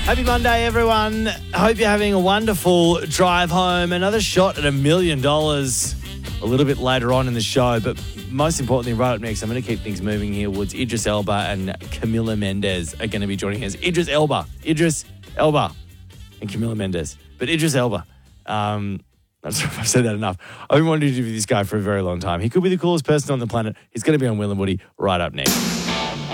Happy Monday, everyone. I hope you're having a wonderful drive home. Another shot at $1 million a little bit later on in the show. But most importantly, right up next, I'm going to keep things moving here. Idris Elba and Camila Mendes are going to be joining us. Idris Elba, and Camila Mendes. But Idris Elba, I'm sorry if I've said that enough. I've been wanting to interview this guy for a very long time. He could be the coolest person on the planet. He's going to be on Will and Woody right up next.